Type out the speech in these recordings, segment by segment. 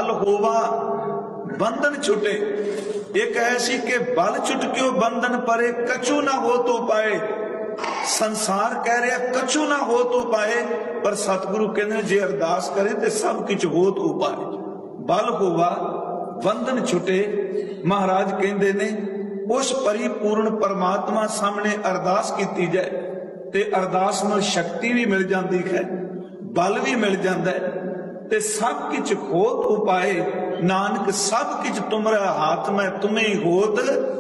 बल होवा बंधन छुटे। एक ऐसी के बल छुटक्यो बंधन परे, कछु ना हो तो पाए। संसार कह रहा कछु ना हो तो पाए, पर सतगुरु कहते जे अरदास करे तो सब कुछ हो तो पाए। बल होवा बंधन छुटे। महाराज कहते ने उस परिपूर्ण परमात्मा सामने अरदास की जाए ते अरदास नाल शक्ति भी मिल जाती है, बल भी मिल जाता है, ते सब कुछ होत उपाय। नानक सब कुछ तुमरा हाथ में, तुम्हें होत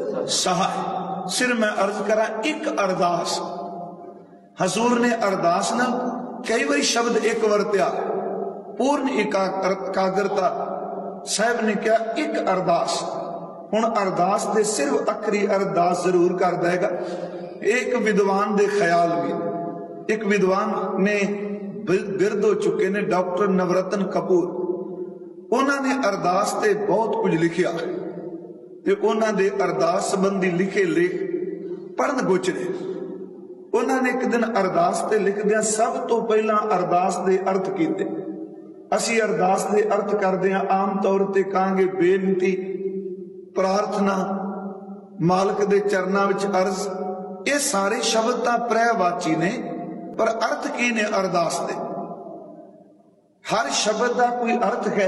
सहाय। सिर मैं अर्ज करा एक अरदास, हजूर ने अरदास नाल कई बार शब्द एक वरत्या, पूर्ण एकाग्रता। साहब ने क्या एक अरदास, हुण अरदास दे सिर्फ अखरी अरदास जरूर कर देगा। एक विद्वान दे ख्याल में, एक विद्वान ने बिरद हो चुके ने डॉक्टर नवरत्न कपूर, उन्होंने अरदास ते बहुत कुछ लिखिया ते उन्होंने अरदास संबंधी लिखे लेख पढ़न गुजरे। उन्होंने एक दिन अरदास ते लिखदिया सब तो पहला अरदास दे अर्थ कीते। असी अरदास दे अर्थ करदे आम तौर ते कहांगे बेनती, प्रार्थना, मालक दे चरनां विच अर्ज। ये सारे शब्द तां प्रवाची ने, पर अर्थ की ने अरदास दे? हर शब्द का कोई अर्थ है,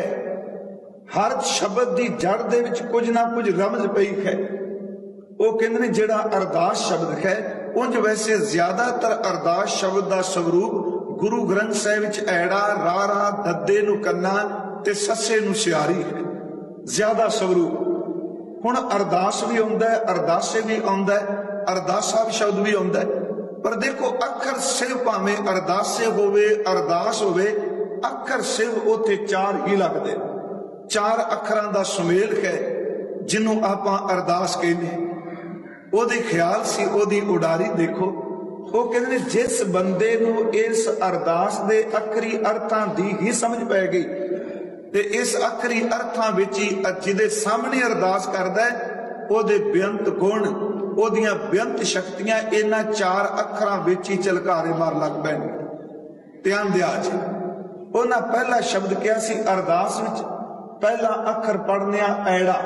हर शब्द की जड़ दे विच कुछ ना कुछ रमज पई है। वो कहते ने जिहड़ा अरदास शब्द है, उंज वैसे ज्यादातर अरदास शब्द का स्वरूप गुरु ग्रंथ साहिब विच ऐड़ा, रारा, दद्दे नूं कन्ना ते सस्से नूं सियारी है, ज्यादा स्वरूप। हुण अरदास भी आउंदा है, अरदासे भी आउंदा है, अरदासा शब्द भी आउंदा है, पर देखो अखर सिर भावें अरदासे होवे, अरदास होवे, अखर सिर उथे चार ही लगदे। चार अखरां दा सुमेल है जिन्हों आपां अरदास कहने। ओदे ख्याल सी ओदी उडारी देखो। वो कहते जिस बंदे नूं इस अरदास दे अखरी अर्थां दी ही समझ पै गई ते इस अखरी अर्थां विच ही जिहदे सामने अरदास करदा है, ओदे बेअंत गुण, ओदियां बेअंत शक्तियां इन्हां चार अखरां विच ही झलकारे मार लग पैणगे। ध्यान दिया जी, उन्हां पहला शब्द किया सी अरदास विच, पहला अखर पढ़निया ऐड़ा,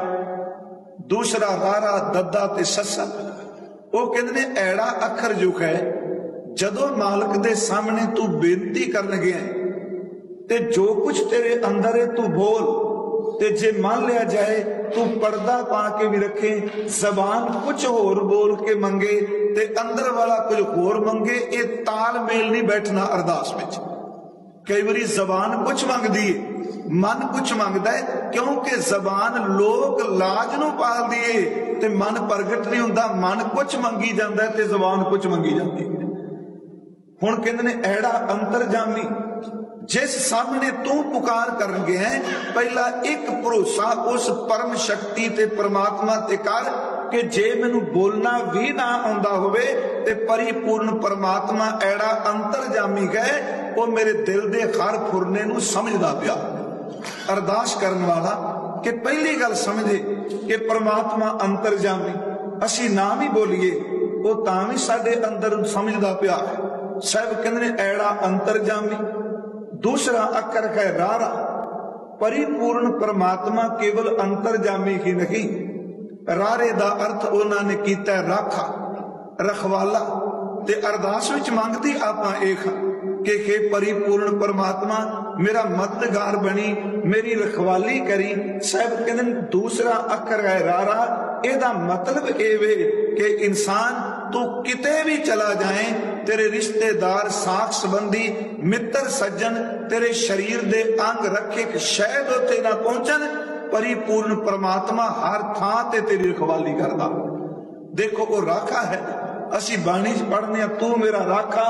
दूसरा रारा, दद्दा ते सस्सा। वो कहते ने ऐड़ा अखर जो है, जदों मालक दे सामने तू बेनती करन गया ते जो कुछ तेरे अंदर है तू बोल, ते जे मान लिया जाए तू पर्दा पा के भी रखे, जबान कुछ होर बोल के मंगे ते अंदर वाला कुछ होर मंगे, ये तालमेल नहीं बैठना अरदास में। कई बारी जबान कुछ मंगदी है, मन कुछ मंगदा है, क्योंकि जबान लोग लाज नूं पाल दिए ते मन प्रगट नहीं हुंदा। मन कुछ मंगी जांदा है ते जबान कुछ मंगी जाती है। हुण कहंदे ने ऐड़ा अंतरजामी, जिस सामने तू पुकार करन गया है, पहला एक भरोसा उस परम शक्ति ते परमात्मा ते कर कि जे मैनू बोलना भी ना आउंदा होवे ते परिपूर्ण परमात्मा ऐड़ा अंतरजामी है, वो मेरे दिल दे हर फुरने नू समझदा पिया। अरदास करन वाला कि पहली गल समझे कि परमात्मा अंतरजामी, असी ना भी बोलीए वो तां भी साडे अंदर समझदा पिया है। साहब कहंदे ने ऐड़ा अंतरजामी। दूसरा अकर है रारा, परिपूर्ण परमात्मा केवल अंतरजामी ही नहीं, रारे दा अर्थ उन्होंने किया राखा, रखवाला। ते अरदास विच मंगदी आपां एक कि हे परिपूर्ण परमात्मा मेरा मददगार बनी, मेरी रखवाली करी। साहब कहते दूसरा अखर है रारा, एदा मतलब ये वे कि इंसान तू किते भी चला जाए, तेरे रिश्तेदार, साख संबंधी, मित्र सज्जन तेरे शरीर दे अंग रखे शायद उत्थे ना पहुंचन, परिपूर्ण परमात्मा हर थां ते तेरी रखवाली करदा। देखो वो राखा है। असी बाणी च पढ़ने तू मेरा राखा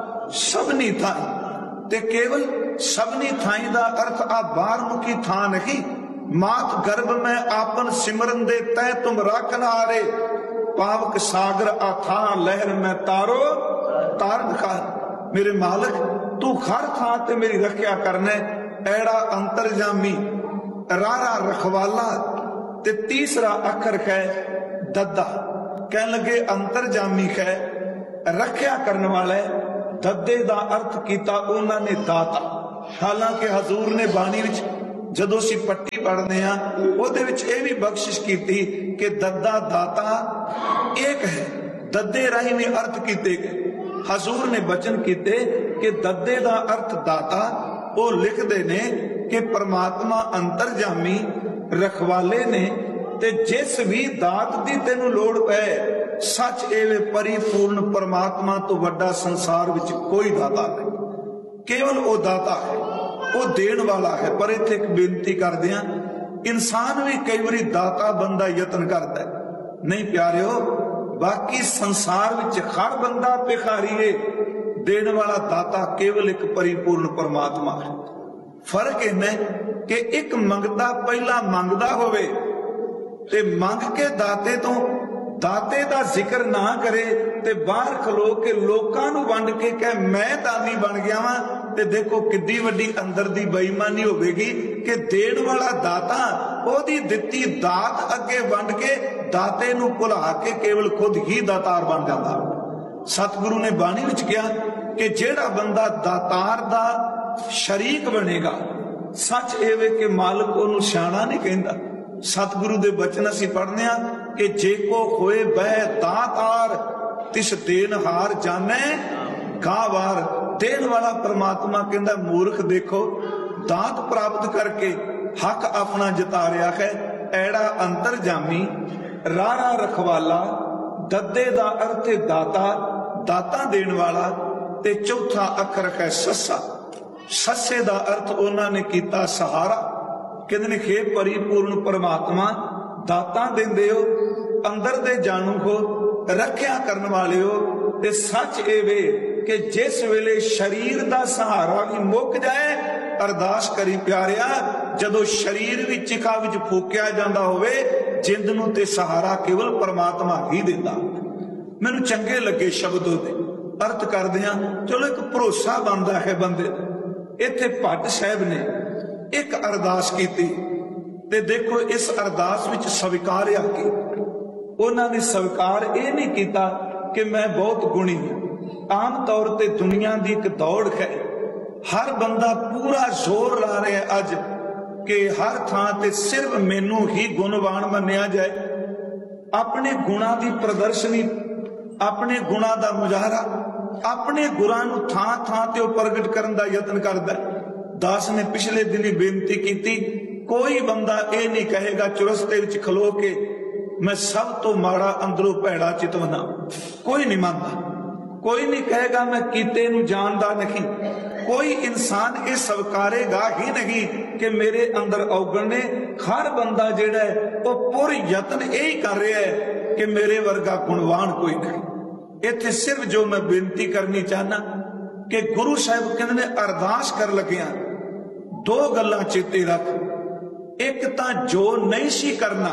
सबनी थाई, ते केवल सबनी थाई दा अर्थ आ बाहर मुखी थां नहीं। मात गर्भ में आपन सिमरन दे तय तुम राखन हारे, पावक सागर अथा लहर में तारो तारन खार। मेरे मालिक तू हर थां ते मेरी रखिया करने, ऐड़ा अंतरजामी, रारा रखवाला। ते तीसरा अखर है दद्दा, कह लगे अंतरजामी है, रखिया करने वाले। दद्दे दा अर्थ किया उन्होंने दाता। हालांकि हजूर ने बाणी विच ਜਦੋਂ ਅਸੀਂ ਪੱਟੀ ਪੜ੍ਹਦੇ ਹਾਂ ਉਹਦੇ ਵਿੱਚ ਇਹ ਵੀ ਬਖਸ਼ਿਸ਼ ਕੀਤੀ ਕਿ ਦੱਦਾ ਦਾਤਾ ਏਕ ਹੈ, ਦੱਦੇ ਰਾਹੀਂ ਵੀ ਅਰਥ ਕੀਤੇ ਗਏ। ਹਜ਼ੂਰ ਨੇ ਬਚਨ ਕੀਤੇ ਕਿ ਦੱਦੇ ਦਾ ਅਰਥ ਦਾਤਾ। ਉਹ ਲਿਖਦੇ ਨੇ ਕਿ परमात्मा अंतरजामी रखवाले ने, ते जिस भी दात दी तेनू लोड़ पए सच एवे परिपूर्ण परमात्मा तो वड्डा संसार विच कोई दाता नहीं, केवल वो दाता है, वो देण वाला है। पर इत्थे एक बेनती करदे हां, इंसान भी कई बारी दाता बंदा यतन करदा है, नहीं प्यारिओ, बाकी संसार विच हर बंदा भिखारी है, देण वाला दाता केवल एक परिपूर्ण परमात्मा है। फर्क इन्ना कि एक मंगता पहला मंगदा होवे ते मंग के दाते तो दाते दा जिक्र ना करे ते बाहर खलो के लोकां नूं वंड के कहे मैं दानी बन गया वां, ते देखो किड्डी वड्डी अंदर दी बेईमानी होवेगी कि देण वाला दाता ओदी दित्ती दात अगे वंड के दाते नूं भुला के केवल खुद ही दातार बन जांदा। सतगुरु ने बाणी विच कहा कि जेड़ा बंदा दातार दा शरीक बनेगा, सच एवे कि मालिक ओनू सियाणा नहीं कहंदा। सतगुरु दे बचन असीं पढ़ने आ कि जे को होए बह दातार तिस देनहार जाने गावार। देन वाला परमात्मा कहंदा मूर्ख देखो दात प्राप्त करके हक अपना जता रहा है। ऐड़ा अंतरजामी रारा रखवाला, दद्दे दा अर्थ है दाता, दाता देण वाला, ते चौथा अखर है सस्सा। सस्से दा अर्थ उन्होंने किया सहारा। कहते ने हे परिपूर्ण परमात्मा दाता देंदे हो, अंदर दे जानू हो, रखिया करने वाले हो। ते सच ये वे कि जिस वेले शरीर दा सहारा भी मुक जाए, अरदास करी प्यारिया, जदों शरीर भी चिखा विच फूकिया जांदा होवे, जिंद नूं ते सहारा केवल परमात्मा ही देंदा। मैनूं चंगे लगे शब्दों दे अर्थ करदे हां, चलो एक भरोसा बनदा है बंदे दा। इत्थे भट्ट साहब ने एक अरदास की, ते देखो इस अरदास विच स्वीकारिया कि उन्होंने स्वीकार ये नहीं किया कि मैं बहुत गुणी हूं। आम तौर पर दुनिया की एक दौड़ है, हर बंदा पूरा जोर ला रहा है अज कि हर थां ते सिर्फ मैनू ही गुणवान मन्निया जाए। अपने गुणा की प्रदर्शनी, अपने गुणा का मुजाहरा, अपने गुणां नूं थां थां ते प्रगट करन दा यतन करदा। दास ने पिछले दिन बेनती की, कोई बंदा ये नहीं कहेगा चुरस्ते विच खलो के मैं सब तो माड़ा अंदरों भैड़ा चितवना, कोई नहीं मानता। कोई नहीं कहेगा मैं कीते नूं जानदा नहीं। कोई इंसान ये स्वीकारेगा ही नहीं कि मेरे अंदर औगण ने। हर बंदा जिहड़ा है वो पूरे यतन यही कर रहा है कि मेरे वर्गा गुणवान कोई नहीं। इत्थे सिर्फ जो मैं बेनती करनी चाहना कि गुरु साहब कहंदे ने अरदास कर लगिया दो गल्लां चेते रख। एक तां जो नहीं सी करना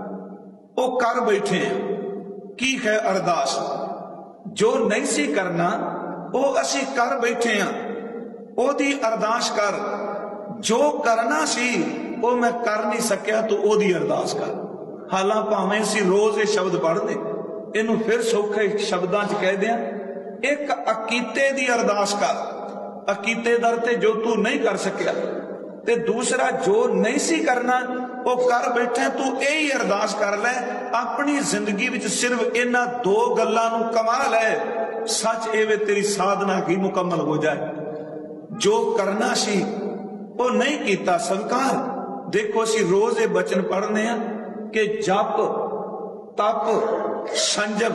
वो कर बैठे हैं। की है अरदास? जो नहीं सी करना वो असी कर बैठे हैं, ओदी अरदास कर। जो करना सी वो मैं कर नहीं सकिया तो ओदी अरदास कर। हालां भावें असी रोज ये शब्द पढ़दे, इनू फिर सौखे शब्दां च कह दिया, एक अकीते दी अरदास कर। अकीते दर ते जो तू नहीं कर सकिया, ते दूसरा जो नहीं सी करना वो कर बैठे, तू यही अरदास कर ले। अपनी जिंदगी विच सिर्फ इन्हां दो गल्लां नूं कमा ले, सच एवे तेरी साधना ही मुकम्मल हो जाए। जो करना सी वो नहीं कीता स्वीकार। देखो असीं रोज ये बचन पढ़ने हैं कि जप तप संजम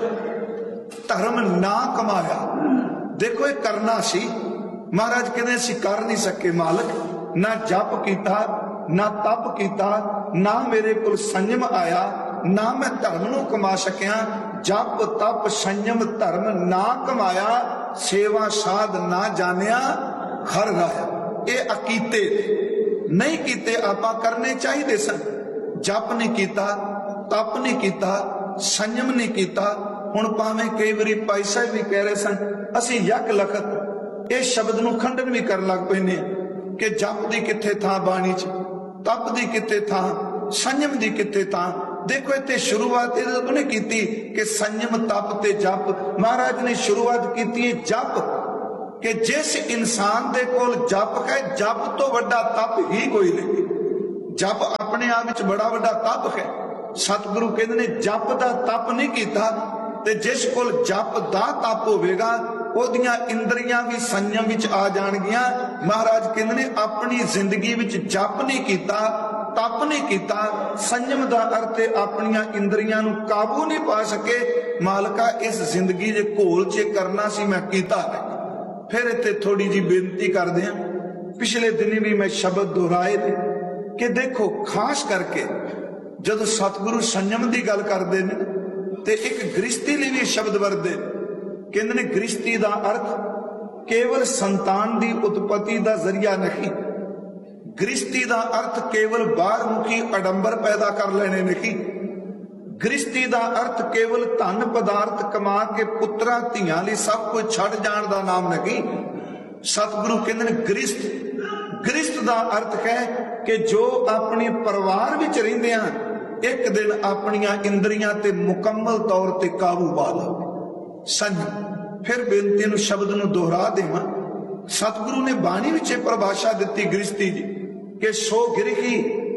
धर्म ना कमाया। देखो ये करना सी, महाराज कहते असीं कर नहीं सके मालिक, ना जप किया ना तप किया, ना मेरे को संयम आया, ना मैं धर्म नूं कमा सकिया। जप तप संयम धर्म ना कमाया, सेवा साध ना जानिया हर राया। ये अकीते नहीं कीते आपां करने चाहिए सन। जप नहीं किया, तप नहीं किया, संयम नहीं किया। हुण भावें कई बारी भाई साहब भी कह रहे सन असीं यक लखत इस शब्द नूं खंडन भी कर लग पैने कि जप दी किथे थां बाणी च, तप दी किथे थां, संयम दी किथे थां। देखो इत्थे शुरुआत इन्होंने की कि संयम तप ते जप। महाराज ने शुरुआत की जप कि जिस इंसान दे कोल जप है, जप तो वड्डा तप ही कोई नहीं। जप अपने आप विच बड़ा वड्डा तप है। सतगुरु कहते ने जप दा तप नहीं कीता ते जिस कोल जप दा तप होवेगा ओदियां इंद्रियां भी संयम विच आ जाणगियां। महाराज कहते ने अपनी जिंदगी विच जप नहीं कीता, तप नहीं कीता, संयम दा अर्थ अपनियां इंद्रियां नूं काबू नहीं पा सके। मालका इस जिंदगी दे घोल च करना सी मैं कीता नहीं। फिर इत्थे थोड़ी जी बेनती करदे हां, पिछले दिनी भी मैं शब्द दोहराए थे कि देखो खास करके जदों सतगुरु संयम की गल करते हैं तो एक गृहस्थी लिए भी शब्द वरते कहते ने गृहस्थी का अर्थ केवल संतान की उत्पत्ति का जरिया नहीं, गृहस्थी का अर्थ केवल बाहरमुखी आडंबर पैदा कर लेने नहीं, गृहस्थी का अर्थ केवल धन पदार्थ कमा के पुत्रा धियां लई सब कुछ छड़ जाण का नाम नहीं। सतगुरु कहते हैं गृहस्थ का अर्थ है कि जो अपने परिवार विच रहिंदे हैं एक दिन अपनियां इंद्रियां ते मुकम्मल तौर ते काबू पा लवे। संयम। फिर बेनती नूं शब्द नूं दोहरा देवां, सतगुरु ने बाणी विच परिभाषा दित्ती गृहस्थी जी कि सो गृही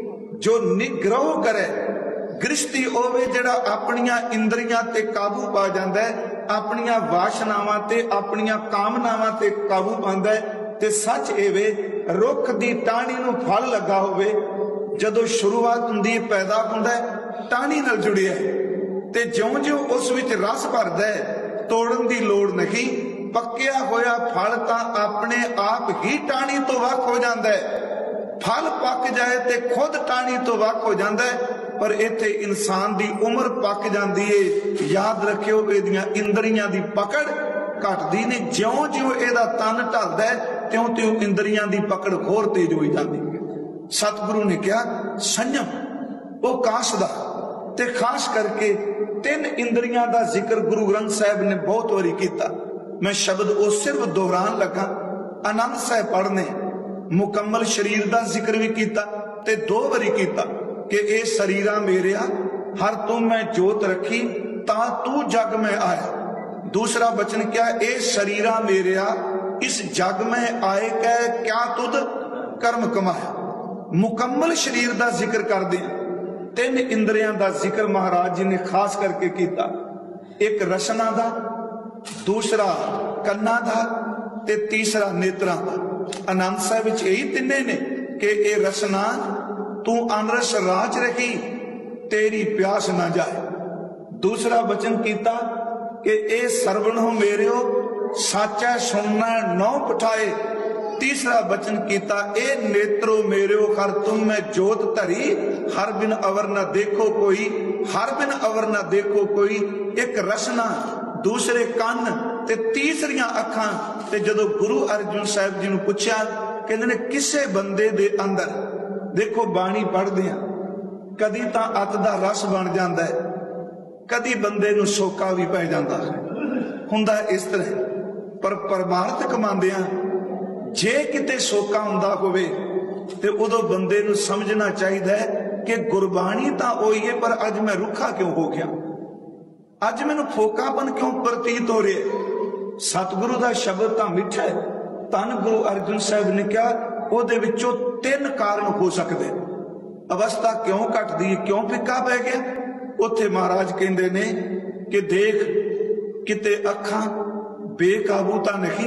जो निग्रह करे। गृहस्थी होवे जिहड़ा अपनियां इंद्रियां ते काबू पा जांदा है, अपनियां वासनावां ते अपनियां कामनावां ते काबू पांदा है। ते सच एवे रुख दी टाणी नूं फल लगा होवे, जदों शुरुआत हुंदी पैदा हुंदा है टाणी नाल जुड़िया है ते ज्यों-ज्यों उस विच रस भरदा है तोड़न दी लोड़ नहीं। पक्किया होया फल तां अपने आप ही टाणी तो वख हो जांदा है। फल पक जाए ते खुद टाणी तो वख हो जांदा है। पर इत्थे इंसान दी उम्र पक जांदी है। याद रखियो इहदियां इंद्रियां दी पकड़ घटदी नहीं, ज्यों-ज्यों इहदा तन ढलदा है त्यों-त्यों इंद्रियां दी पकड़ होर तेज होई जांदी है। सतगुरु ने कहा संयम वो काश दा ते खास करके 3 इंद्रियां दा जिक्र गुरु ग्रंथ साहिब ने बहुत वारी कीता। मैं शब्द वो सिर्फ दोहरान लगा। आनंद साहिब पढ़ने मुकम्मल शरीर दा जिक्र भी कीता ते 2 वारी कीता कि ए शरीरा मेरिया हर तू मैं जोत रखी ता तू जग में आया। दूसरा वचन क्या, ए शरीरा मेरिया इस जग में आए कह क्या तुद कर्म कमाया। मुकम्मल शरीर का जिक्र कर दे। 3 इंद्रियां का जिक्र महाराज जी ने खास करके किया। एक रसना का, दूसरा कन्ना का ते तीसरा नेत्रा का। आनंद साहिब विच यही तिन्ने ने कि ए रसना तू अनरस राज रही तेरी प्यास ना जाए। दूसरा वचन किया कि ए सरवणो मेरियो साचा सुनना नौ पठाए। तीसरा वचन किया ए नेत्रो मेरियो हर तुम में जोत धरी हर बिन अवर न देखो कोई, हर बिन अवर न देखो कोई। एक रसना, दूसरे कन ते तीसरियां अखां। ते जदों गुरु अर्जुन साहिब जी नूं पुछया कहंदे ने किसे बंदे दे अंदर, देखो बाणी पढ़दे आ, कदी तां अत दा रस बन जांदा है, कदी बंदे नूं सोका भी पै जांदा है, हुंदा इस तरह। पर परमार्थ कमांदियां जे किते सोका हुंदा होवे ते उदों बंदे नूं समझना चाहिदा है कि गुरबाणी तां ओही है पर अज मैं रुखा क्यों हो गया, अज मैनूं फोकापन क्यों प्रतीत हो रहा है। सतगुरु दा शब्द तां मिठा है। धन गुरु अर्जुन साहिब ने कहा ਉਹਦੇ ਵਿੱਚੋਂ 3 ਕਾਰਨ ਹੋ ਸਕਦੇ। ਅਵਸਥਾ ਕਿਉਂ ਘਟਦੀ ਹੈ, ਕਿਉਂ ਫਿੱਕਾ ਪੈ ਗਿਆ। ਉੱਥੇ ਮਹਾਰਾਜ ਕਹਿੰਦੇ ਨੇ ਕਿ ਦੇਖ ਕਿਤੇ ਅੱਖਾਂ ਬੇਕਾਬੂ ਤਾਂ ਨਹੀਂ,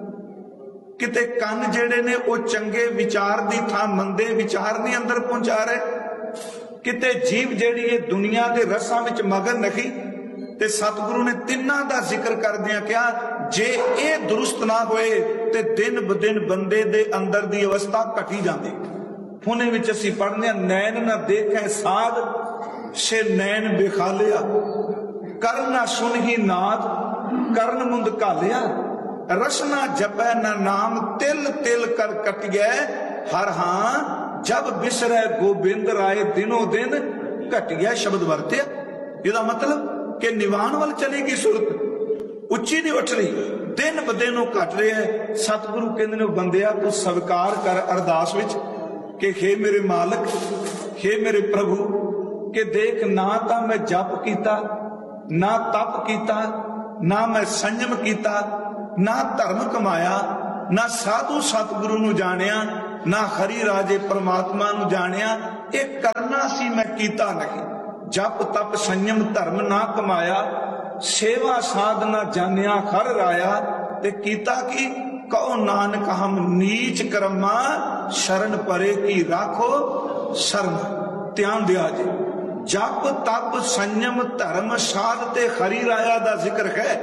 ਕਿਤੇ ਕੰਨ ਜਿਹੜੇ ਨੇ ਉਹ ਚੰਗੇ ਵਿਚਾਰ ਦੀ ਥਾਂ ਮੰਦੇ ਵਿਚਾਰ ਨਹੀਂ ਅੰਦਰ ਪਹੁੰਚਾ ਰਹੇ, ਕਿਤੇ ਜੀਵ ਜਿਹੜੀ ਇਹ ਦੁਨੀਆ ਦੇ ਰਸਾਂ ਵਿੱਚ ਮਗਨ ਨਹੀਂ। ਤੇ ਸਤਿਗੁਰੂ ਨੇ ਤਿੰਨਾਂ ਦਾ ਜ਼ਿਕਰ ਕਰਦਿਆਂ ਕਿਹਾ ਜੇ ਇਹ ਦੁਰਸਤ ਨਾ ਹੋਏ ਤੇ ਦਿਨ ਬ ਦਿਨ ਬੰਦੇ ਦੇ ਅੰਦਰ ਦੀ ਅਵਸਥਾ ਘਟੀ ਜਾਂਦੀ। ਹੁਣੇ ਵਿੱਚ ਅਸੀਂ ਪੜ੍ਹਦੇ ਹਾਂ ਨੈਣ ਨਾ ਦੇਖੈ ਸਾਧ ਸੇ ਨੈਣ ਬਿਖਾਲਿਆ, ਕਰਨ ਨਾ ਸੁਨਹੀ ਨਾਦ ਕਰਨ ਮੁੰਦ ਘਾਲਿਆ, ਰਸਨਾ ਜਪੈ ਨਾ ਨਾਮ ਤਿਲ ਤਿਲ ਕਰ ਕਟਿਐ, ਹਰ ਹਾਂ ਜਬ ਬਿਸਰੈ ਗੋਬਿੰਦ ਰਾਏ ਦਿਨੋ ਦਿਨ ਘਟਿਐ। ਸ਼ਬਦ ਵਰਤਿਆ। ਇਹਦਾ ਮਤਲਬ कि निवान वाल चलेगी सुरत, उच्ची नहीं उठ रही, दिन ब दिन घट रहा है। सतगुरु कहते ने बंदिया तू स्वीकार कर अरदास विच कि हे मेरे मालिक, हे मेरे प्रभु, कि देख ना तो मैं जप किया, ना तप किया, ना मैं संयम किया, ना धर्म कमाया, ना साधु सतगुरु नूं जानिया, ना खरी राजे परमात्मा नू जानिया, ये करना सी मैं कीता नहीं। जप तप संयम धर्म ना कमाया, सेवा साधना जानिया खर राया। ते कीता की कहो नानक हम नीच कर्मा, शरण परे की राखो शरण। ध्यान दिया जी, जप तप संयम धर्म साध ते खरी राया दा जिक्र है,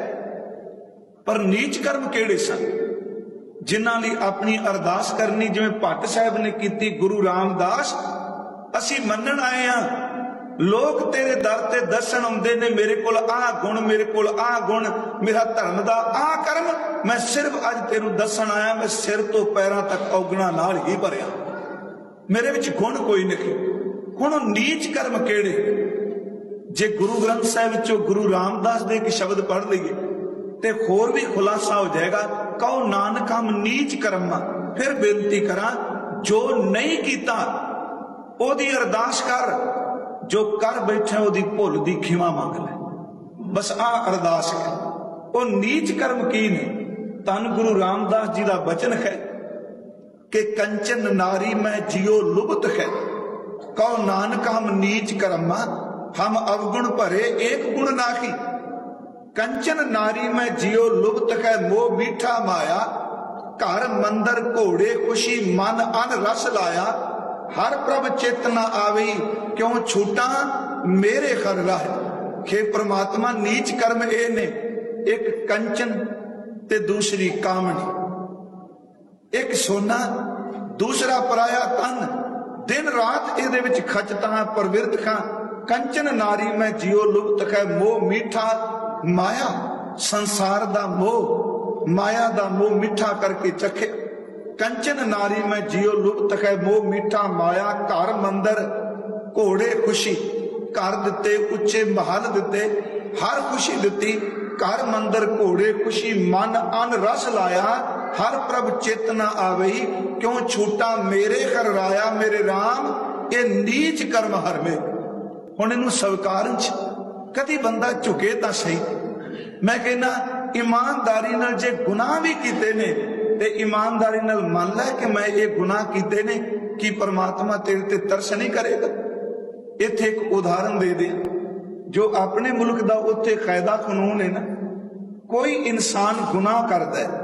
पर नीच कर्म केड़े सन जिन्हां लई अपनी अरदास करनी, जिवें भट्ट साहब ने कीती, गुरु रामदास असी मनण आए हां, लोग तेरे दर ते दसन आउंदे ने, मेरे कोल आ गुण, मेरे कोल आ गुण, मेरा धर्म दा आ कर्म, मैं सिर्फ अज तेनू दसन आया, मैं सिर तो पैरां तक औगणा नाल ही भरिया, मेरे विच गुण कोई नहीं। हुण नीच कर्म केड़े? जे गुरु ग्रंथ साहिब विचों गुरु रामदास दे एक शब्द पढ़ लईए ते होर भी खुलासा हो जाएगा। कहो नानक हम नीच कर्मा। फिर बेनती करा, जो नहीं कीता ओदी अरदास कर, जो कर बैठे ओदी भुल दी खिमा मंग ले, बस आ अरदास है। वो नीच कर्म की ने? धन गुरु रामदास जी का वचन है कि कंचन नारी में जियो लुप्त है। कहो नानक हम नीच कर्मा, हम अवगुण भरे एक गुण नाखी। कंचन नारी में जियो लुप्त है, मोह मीठा माया, घर मंदिर घोड़े खुशी मन अन रस लाया। हर प्रभ चेतना आवी, क्यों छूटा मेरे खर राह। हे परमात्मा, नीच कर्म ए ने, एक कंचन ते दूसरी कामनी, एक सोना दूसरा पराया तन, दिन रात एदे विच खचता प्रवृत्त खां। कंचन नारी में जियो लुप्त है, मोह मीठा माया, संसार दा मोह माया दा मोह मिठा करके चखे। कंचन नारी में जियो लुप्त है, मोह मीठा माया, घर मंदिर घोड़े खुशी, घर दिते उच्चे महल दिते, हर खुशी दिती, घर मंदिर घोड़े खुशी मन अन रस लाया। हर प्रभ चेतना आवई, क्यों छूटा मेरे घर राया। मेरे राम ये नीच कर्म हर में। हुण इनू स्वीकारन च कदी बंदा झुके तां सही। मैं कहना ईमानदारी नाल जे गुनाह भी कीते ने ते ईमानदारी नाल मान लै कि मैं ये गुनाह कीते ने, कि परमात्मा तेरे ते तरस नहीं करेगा। इत्थे एक उदाहरण दे दे, जो अपने मुल्क दा उत्थे कायदा कानून है ना, कोई इंसान गुनाह करदा है,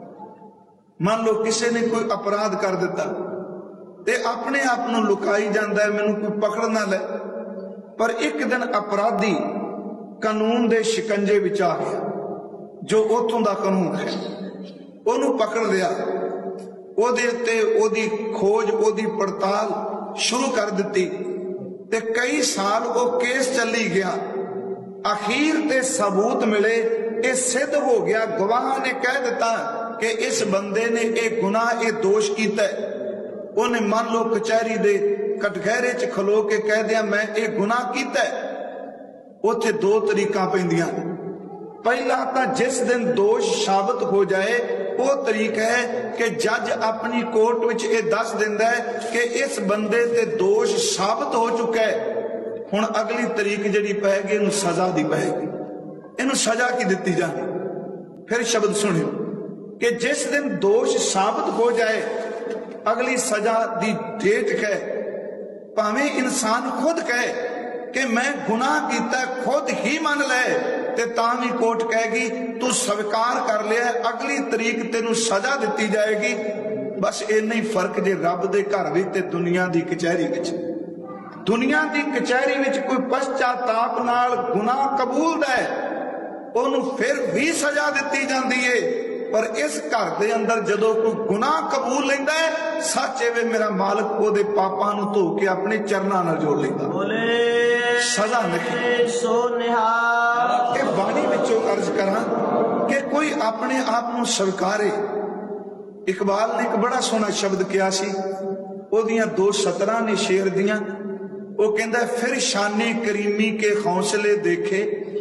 मान लो किसी ने कोई अपराध कर दिता ते अपने आप नूं लुकाई जांदा है, मैनूं कोई पकड़ ना ले। पर एक दिन अपराधी कानून दे शिकंजे विच आ गया, जो उथों दा कानून है, ओनू पकड़ लिया, ओदे उत्ते ओदी खोज ओदी पड़ताल शुरू कर दिती ते कई साल वो केस चली गया। अखीर ते सबूत मिले, ये सिद्ध हो गया, गवाह ने कह दिता कि इस बंदे ने एक गुनाह ये दोष कीता है। उन्हें मान लो कचहरी दे कटघरे च खलो के कह दिया मैं ये गुनाह कीता है। उथे दो तरीका पैंदियां, पहला तो जिस दिन दोष साबित हो जाए वो तरीका है कि जज अपनी कोर्ट विच ये दस दिंदा है कि इस बंदे ते दोष साबित हो चुका है, हुण अगली तरीक जिहड़ी पैगी इहनूं सजा दी पैगी, इहनूं सजा की दित्ती जानी। फिर शब्द सुनियो कि जिस दिन दोष साबित हो जाए अगली सजा दी डेट है, भावें इंसान खुद कहे कि मैं गुनाह किया, खुद ही मान ले, ते तां भी कोर्ट कहेगी तू स्वीकार कर लिया, अगली तरीक तेनू सजा दी जाएगी। बस इन्ना ही फर्क जे रब दे घर विच ते दुनिया दी कचहरी विच। दुनिया दी कचहरी विच कोई पश्चाताप नाल गुनाह कबूलदा है, ओनू फिर भी सजा दी जाती है। पर इस घर दे अंदर जदों कोई गुनाह कबूल लैंदा है, सच एवे मेरा मालिक ओदे पापां नू धो के अपने चरनां नाल जोड़ लैंदा, सजा नहीं। सो निहाल के बाणी विचों अर्ज करा कि कोई अपने आप नू स्वीकारे। इकबाल ने एक बड़ा सोहना शब्द किया सी, ओदियां दो सतरां ने शेर दियां। वो कहंदा फिर शाने करीमी के हौसले देखे,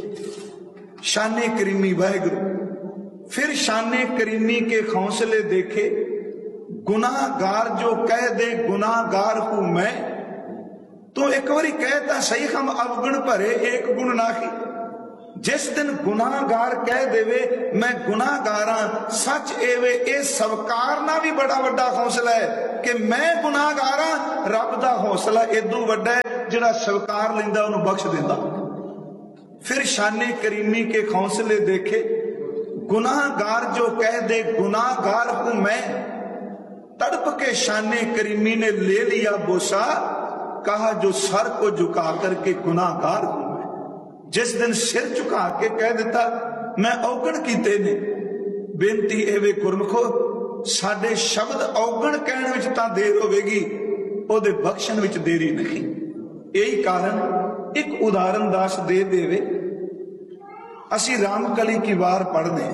शाने करीमी वाहिगुरू, फिर शाने करीमी के हौसले देखे, गुनाहगार जो कह दे गुनाहगार हूं मैं, तो एक बारी कहता सही हम अवगुण भरे एक गुण नाखी। जिस दिन गुनाहगार कह देवे मैं गुनाहगार हां, सच एवे ए स्वीकारना भी बड़ा वड्डा हौसला है कि मैं गुनाहगार हाँ, रब दा हौसला इदों वड्डा है जिहड़ा स्वीकार लैंदा उहनूं बख्श दिंदा। फिर शाने करीमी के हौसले देखे, गुनाहगार जो कह दे गुनाहगार हूं मैं, तड़प के शाने करीमी ने ले लिया बोसा, कहा जो सर को झुका करके गुनाहगार हूं मैं। जिस दिन सिर झुका के कह दिता मैं औगण कीते ने, बेनती एवे गुरमुखो साडे शब्द औगण कहने विच तां देर होवेगी, ओदे बख्शण विच देरी नहीं। यही कारण एक उदाहरण दास दे देवे। असी रामकली की वार पढ़ने,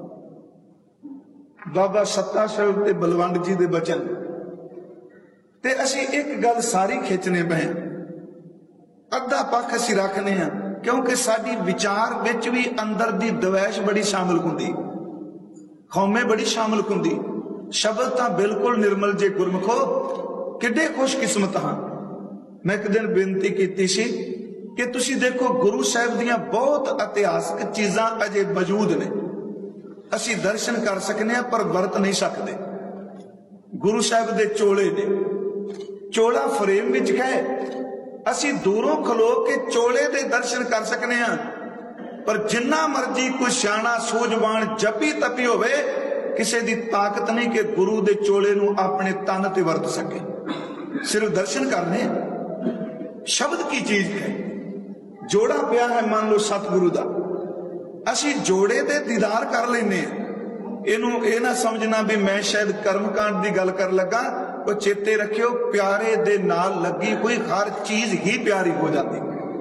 बाबा सत्ता साहिब ते बलवंड जी दे बचन, ते असी एक गल सारी खिंचने पे, अद्धा पक्ष असी रखने हैं, क्योंकि साडी विचार विच भी अंदर दी दवैश बड़ी शामिल हुंदी, खौमे बड़ी शामिल हुंदी। शब्द तां बिल्कुल निर्मल जे गुरमुखो किड्डे खुशकिस्मत हाँ। मैं एक दिन बेनती की सी कि तुसी देखो गुरु साहिब दियां बहुत इतिहासक चीजां अजे मौजूद ने, असी दर्शन कर सकने हैं पर वरत नहीं सकते। गुरु साहिब दे चोले ने, चोला फ्रेम विच है, असी दूरों खलो के चोले दे दर्शन कर सकने हैं, पर जिन्ना मर्जी कोई सियाणा सूझवान जपी तपी होवे, किसी दी ताकत नहीं कि गुरु दे चोले नूं अपने तन ते वरत सके। सिर्फ दर्शन करने, शब्द की चीज है। जोड़ा पिया है मान लो सतगुरु दा, असी जोड़े दे दीदार कर लेने। इनू ये ना समझना भी मैं शायद कर्मकांड की गल कर लगा, वो चेते रखियो प्यारे दे नाल लगी हुई हर चीज ही प्यारी हो जाती।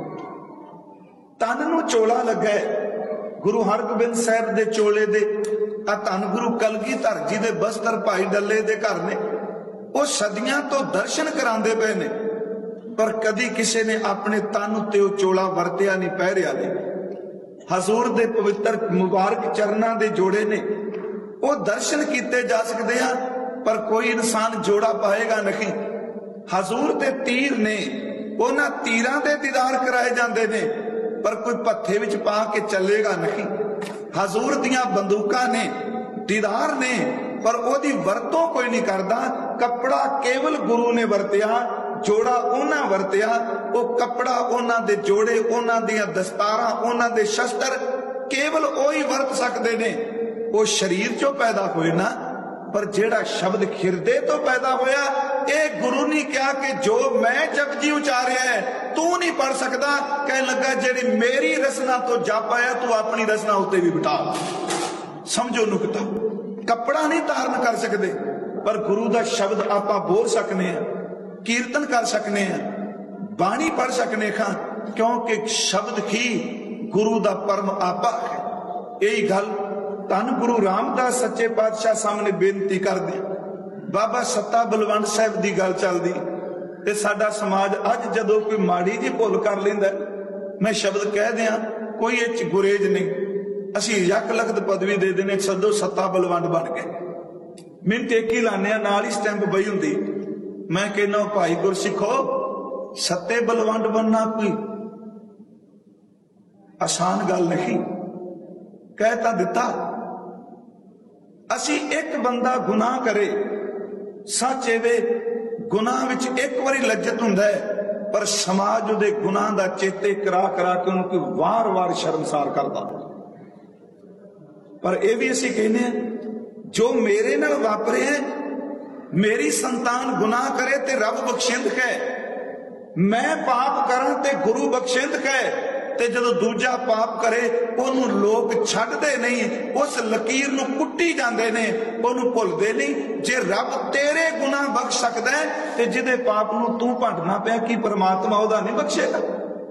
तन नू चोला लगा है, गुरु हरगोबिंद साहब दे चोले दे, धन गुरु कलगीधर जी दे बस्तर भाई डल्ले दे घर ने, वो सदियां तो दर्शन करांदे पे ने, पर कदी किसी ने अपने तन उत्ते वो चोला वरतिया नहीं, पहरिया नहीं। हजूर दे पवित्र मुबारक चरना दे जोड़े ने, वो दर्शन किए जा सकते हैं, पर कोई इंसान जोड़ा पाएगा नहीं। हजूर दे तीर ने, उन्हां तीरां दे दीदार कराए जाते ने, पर कोई भत्थे विच पा के चलेगा नहीं। हजूर दियां बंदूकां ने, दीदार ने, पर ओदी वरतों कोई नहीं करता। कपड़ा केवल गुरु ने वरतिया, जोड़ा उन्हां वरतिया, वो कपड़ा उन्हां दे जोड़े, उन्हां दियां दस्तारां, उन्हां दे शस्त्र केवल ओही वरत सकते ने। वो शरीर चो पैदा होए ना, पर जेड़ा शब्द खिरदे तो पैदा होया, ये गुरु ने कहा कि जो मैं जपजी उचारिया है तू नहीं पढ़ सकता। कह लगा जेड़ी मेरी रसना तो जप आया, तू अपनी रसना उत्ते भी बिठा। समझो नुकता, कपड़ा नहीं धारण कर सकते, पर गुरु का शब्द आप बोल सकने हैं, कीर्तन कर सकने हैं, बाणी पढ़ सकने हैं, क्योंकि शब्द ही गुरु का परम आपा है। यही गल धन गुरु रामदास सच्चे पातशाह सामने बेनती कर दे। बाबा सत्ता बलवंड साहब की गल चलती, ते साडा समाज अज जदों कोई माड़ी जी भुल कर लैंदा, मैं शब्द कह दिया, कोई इच गुरेज नहीं, असी यक लखत पदवी दे देने, सदो सत्ता बलवंड बन गए। मिनट एक ही लाने, नाल ही स्टैंप बई हुंदी। मैं कहना भाई गुरसिखो, सत्ते बलवंड बनना कोई आसान गल नहीं। कहता दिता, असी एक बंदा गुनाह करे, सच एवे गुनाह विच एक बारी लज्जत हुंदा है, पर समाज उहदे गुनाह दा चेते करा करा के उनको वार वार शर्मसार करदा। पर यह भी असी कहने हैं, जो मेरे नाल वापरे है, मेरी संतान गुनाह करे ते रब बख्शिंद है, मैं पाप करा ते गुरु बख्शिंद है, ते जदों दूजा पाप करे ओनू लोग छड्डदे नहीं, उस लकीर नू कुट्टी जांदे ने, ओनू भुलदे नहीं। जे रब तेरे गुनाह बख्श सकदा है, ते जिहदे पाप नू तू भंडना पिया, की परमात्मा ओहदा नहीं बख्शेगा?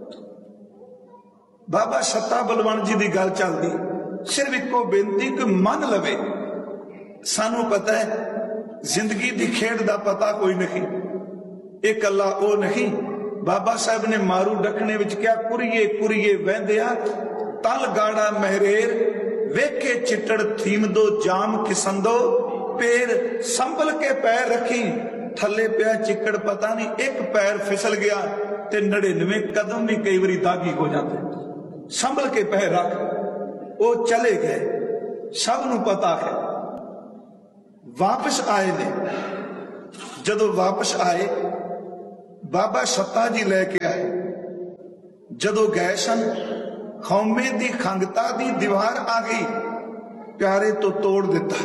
बाबा सत्ता बलवंड जी की गल चलती, सिर्फ इको बेनती कि मन लवे। सानू पता है जिंदगी की खेड का पता कोई नहीं, एक अल्लाह ओ नहीं। बाबा साहब ने मारू डकने विच क्या, कुरिए कुरिए वहंदिया तल गाड़ा महरेर, वेखे चिट्टड़ थीमदो जाम किसंदो, पैर संभल के पैर रखी, थले पिया चिक्कड़ पता नहीं, एक पैर फिसल गया ते 99 कदम भी कई बारी दागी हो जाते। संभल के पैर रख, वो चले गए, सब नू पता है। वापस आए ने, जदों वापस आए बाबा सत्ता जी लैके आए, जदों गए सन खौमे दी खंगता दी दीवार आ गई, प्यारे तो तोड़ दिता।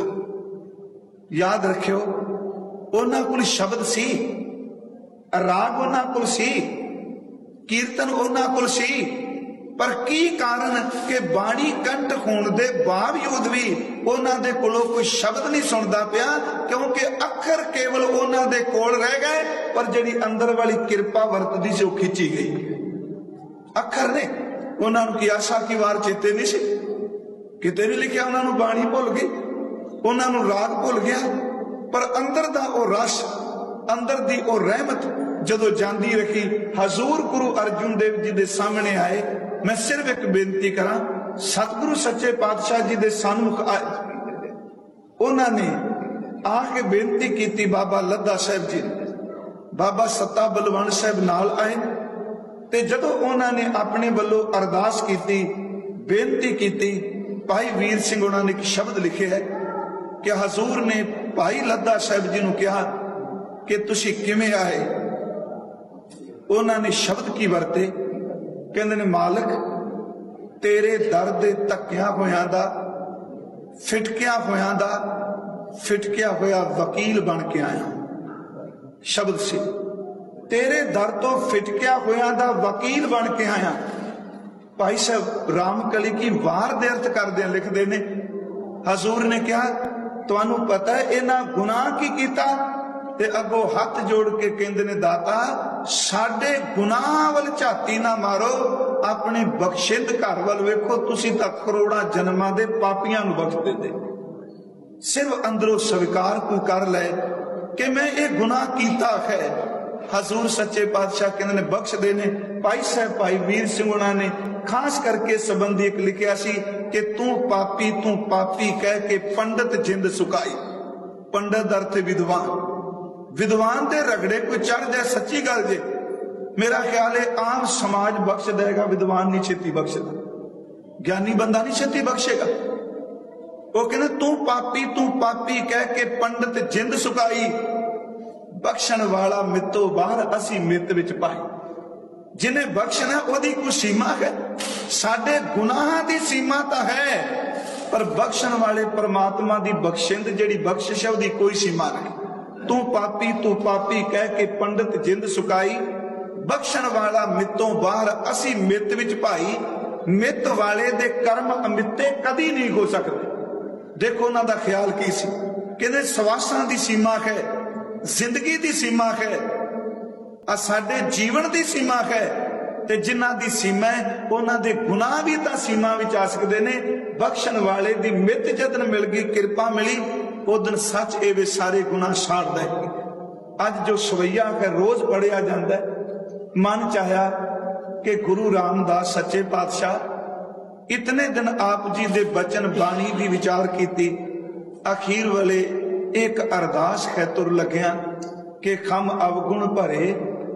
याद रखियो उन्हां कोल शब्द सी, राग उन्हां कोल सी, कीर्तन उन्हां कोल सी, पर की कारण कि बाणी कंठ होने के बावजूद भी उन्हां दे कोलों कोई शब्द नहीं सुनता पिया, क्योंकि अखर केवल उन्हां दे कोल रह गए, पर जिहड़ी अंदर वाली किरपा वरतदी सी वो खिंची गई। अखर ने उन्हां नूं की आशा की वार चेते नहीं सी, किते नहीं लिखिया, उन्हां नूं बाणी भुल गई, उन्हां नूं राग भुल गया, पर अंदर दा ओ रस, अंदर दी ओ रहमत जदों जांदी रखी। हजूर गुरु अर्जुन देव जी दे सामने आए। मैं सिर्फ एक बेनती करा, सतगुरु सच्चे पातशाह जी दे सन्मुख आए, उन्होंने आके बेनती की। बाबा लद्दा साहब जी, बाबा सत्ता बलवंत साहब नाल आए, ते जदों उन्होंने अपने वालों अरदास की, बेनती की, भाई वीर सिंह उन्होंने एक शब्द लिखे है कि हजूर ने भाई लद्दा साहब जी नूं कहा कि तुसी किवें आए। उन्होंने शब्द की वरते, कहते ने मालक तेरे दर दे धक्किया होया दा, फिटकिया होया दा, फिटकिया होया वकील बन के आया। शब्द से तेरे दर तो फिटकिया होया दा वकील बन के आया। भाई साहब रामकली की वार दे अर्थ करदे लिखदे ने, हजूर ने कहा तुहानू पता है इन्हां गुनाह की कीता, ते अगो हाथ जोड़ के कहंदे ने दाता साडे गुनाह वल झाती ना मारो, अपने बख्शिंद घर वल वेखो, तुसी तां करोड़ां जन्मां दे पापियां नूं बख्श दिंदे। सिर्फ अंदरों स्वीकार कोई कर ले कि मैं ये गुनाह कीता है, हजूर सच्चे पातशाह कहंदे ने बख्श देने। भाई साहब भाई वीर सिंह उन्होंने खास करके संबंधी एक लिखिया सी कि तू पापी कह के पंडित जिंद सुकाई। पंडित अर्थ विद्वान, विद्वान दे रगड़े कोई चढ़ जाए, सच्ची गल जे मेरा ख्याल है आम समाज बख्श देगा, विद्वान नहीं छेती बख्शदा, ज्ञानी बंदा नहीं छेती बख्शेगा। वो कहने तू पापी कह के पंडित जिंद सुकाई, बख्शण वाला मित्तो बाहर असी मित विच पाई। जिन्हें बख्शना ओदी कोई सीमा है, साडे गुनाहां दी सीमा तो है, पर बख्शण वाले परमात्मा दी बख्शिंद जिहड़ी बख्शिश है ओदी कोई सीमा नहीं। तू पापी कह के पंडित जिंद सुकाई, बख्शण वाला मित्तों बाहर असी मित विच पाई। मित वाले दे कर्म अमिते कदी नहीं हो सकते। देखो उन्हां दा ख्याल की सी, कहंदे सवासां दी सीमा है, जिंदगी दी सीमा है, आ साडे जीवन दी सीमा है, ते जिन्हां दी सीमा है उन्हां दे गुनाह भी तां सीमा विच आ सकदे ने। बख्शण वाले दी मित जदन मिल गई, कृपा मिली, उदन सच ए वे सारे गुनाह छाड़ दे। अज जो सवैया है रोज पढ़िया जाता है, मन चाहया कि गुरु रामदास सच्चे पातशाह इतने दिन आप जी दे बचन बाणी दी विचार की, अखीर वाले एक अरदास है तुर लग्या कि खम अवगुण भरे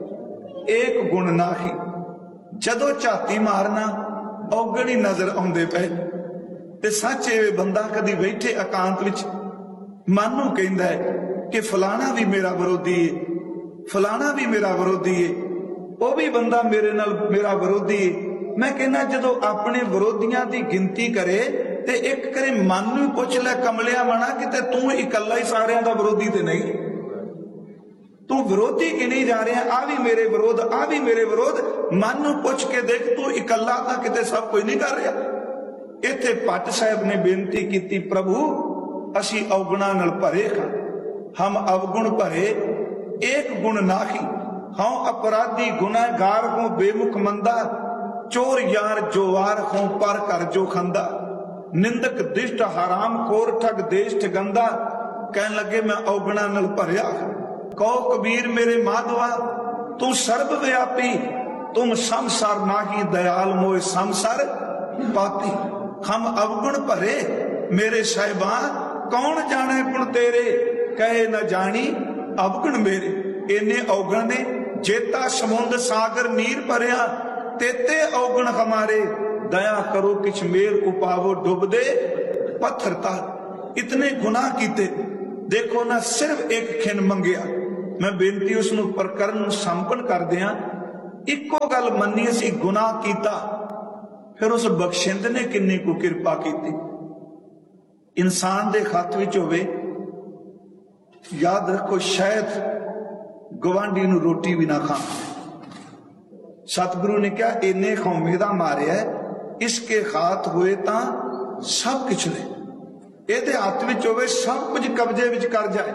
एक गुण नाही। जदों झाती मारना औगण ही नजर आउंदे पे, ते सच ए बंदा कदी बैठे एकांत विच मन नूं कहंदा है कि फलाना भी मेरा विरोधी है, फलाना भी मेरा विरोधी है, वह भी बंदा मेरे नाल मेरा विरोधी है। मैं कहना जदों अपने विरोधियों की गिनती करे ते एक करे मन नूं पुछ ले कमलिया मना, किते तू इकल्ला ही सारियां दा विरोधी ते नहीं, तू विरोधी गिनी जा रहा, आ भी मेरे विरोध, आ भी मेरे विरोध। मन नूं पुछ के देख, तू इकल्ला तां किते सब कुछ नहीं कर रहा। इत्थे भट्ट साहब ने बेनती की, प्रभु असी अवगुणा नाल भरे हां, हम अवगुण भरे एक गुण नाही। हाँ अपराधी गुनाहगार हों बेमुख मंदा, चोर यार जो वार हों पर कर जो खंदा, निंदक दिष्ट हराम खोर ठग देश गंदा। कहन लगे मैं अवगुणा नाल भरिया। कहो कबीर मेरे माधवा तू सर्वव्यापी, तुम संसार नाही दयाल मोए संसार पापी। हम अवगुण भरे मेरे साहिबा, कौन जाने गुण तेरे, कहे न जानी अवगुण मेरे। इन्ने अवगुण ने जेता समुंद सागर नीर भरिया, तेते अवगुण हमारे, दया करो किछ मेर उपावो डुब दे पत्थर तार। इतने गुनाह कीते, देखो ना सिर्फ एक खिन मंगिया, मैं बेनती उसनूं प्रकरण नूं संपन्न करदिआं इक्को गल मन्नी, असीं गुनाह कीता, फिर उस बख्शिंद ने किन्नी को किरपा कीती। इंसान दे हत्थ विच होवे, याद रखो शायद गवांढी नूं रोटी भी ना खां। सतगुरु ने कहा इन्ने कौमे दा मारिया, इसके हाथ हुए तां सब कुछ ने, ਇਹਦੇ ਹੱਥ ਵਿੱਚ ਹੋਵੇ सब कुछ कब्जे विच कर जाए।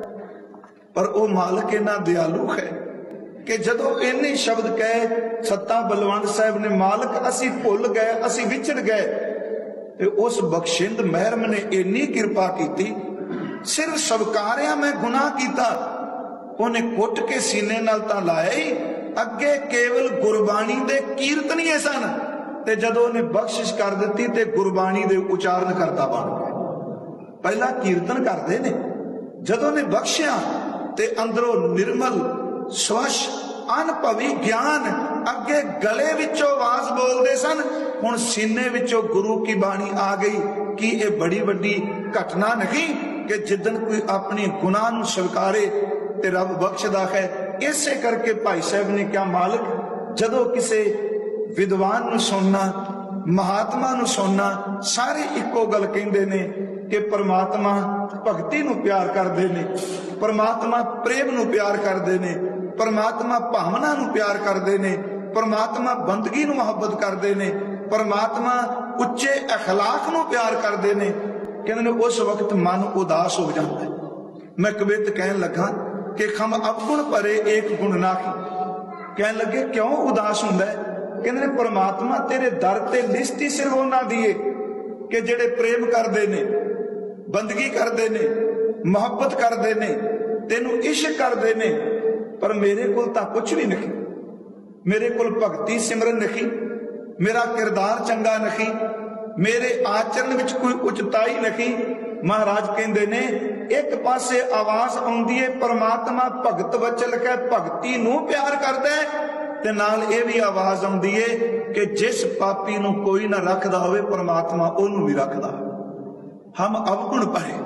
पर वह मालिक इन्ना दयालु है कि जदों इन्ने शब्द कहे सत्ता बलवंत साहब ने, मालिक असी भुल गए, असी विछड़ गए, ते उस बख्शिंद महरम ने इन्नी कृपा की, सिर्फ सबकारिया मैं गुनाह किया, उन्हें कुट के सीने नाल तां लाया ही, अगे केवल गुरबाणी दे कीर्तनीए सन, ते जदों ने बख्शिश कर दी ते गुरबाणी दे उचारण करता बन गए। पहला कीर्तन करते ने, जदों ने बख्शिया ते अंदरों निर्मल स्वच्छ अनुभवी ज्ञान, अगे गले विचों आवाज बोलते सन, हुण सीने विचों गुरु की बाणी आ गई। कि यह बड़ी वड्डी घटना नहीं कि जिदन कोई अपनी गुनाह नूं स्वीकारे ते रब बख्शदा है। इसे करके भाई साहब ने क्या, मालिक जदों किसे विद्वान नूं सुनना, महात्मा नूं सुनना, सारे इक्को गल कहंदे ने कि परमात्मा भगती नूं प्यार करदे ने, परमात्मा प्रेम नूं प्यार करदे ने, परमात्मा भावना नूं प्यार करदे ने, परमात्मा बंदगी नूं मुहब्बत करदे ने, परमात्मा उच्चे अखलाक नूं प्यार करदे ने। कहंदे ने उस वक्त मन उदास हो जाता है। मैं कवित कहन लगा कि खम अवगुण भरे एक गुण नाखी। कहन लगे क्यों उदास हुंदा है? कहंदे ने परमात्मा तेरे दर ते लिस्ट ही सिर्फ उन्हां दी है कि जिहड़े प्रेम करदे ने, बंदगी करते ने, मुहब्बत करते ने, तेनू इश्क करते ने, पर मेरे को कुछ भी नहीं, मेरे को भगती सिमरन नहीं, मेरा किरदार चंगा नहीं, मेरे आचरण विच कोई उचताई नहीं। महाराज कहते ने एक पासे आवाज आउंदी है परमात्मा भगत वचल के भगती नू प्यार करता है, ते नाल ये भी आवाज आउंदी है कि जिस पापी नू कोई ना रखदा होवे परमात्मा ओनू भी रखदा। हम अवगुण पढ़े।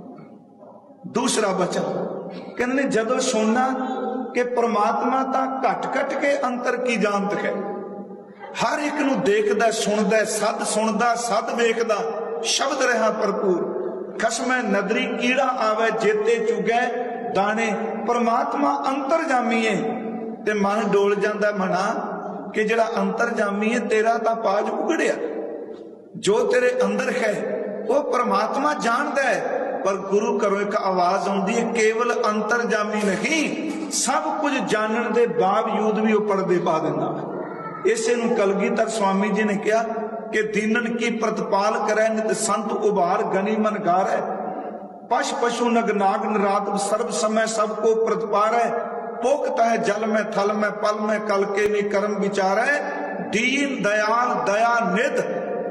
दूसरा वचन कहने जदों सुनना कि परमात्मा तां घट घट के अंतर की जानत है, हर एक नू देखदा सुनदा, सद सुनदा सद वेखदा, शब्द रहा भरपूर। खसमै नदरी कीड़ा आवे जेते चुगै दाने, परमात्मा अंतरजामी है। ते मन डोल जांदा मना कि जिहड़ा अंतरजामी है तेरा तां पाज उगड़िया, जो तेरे अंदर है वो परमात्मा जानता है। पर गुरु घरों एक आवाज आउंदी है केवल अंतरजामी नहीं, सब कुछ जानने के बावजूद भी वो पर्दे पा देना। इसे नूं कलगीधर स्वामी जी ने कहा कि दीनन की प्रतिपाल करे नित संत उबार गनी मन गार है, पश पशु नग नाग नरात सर्व समय सबको प्रतिपार है, पोखता है जल में थल में पल में कल के नी कर्म विचार है, दीन दयाल दया निध,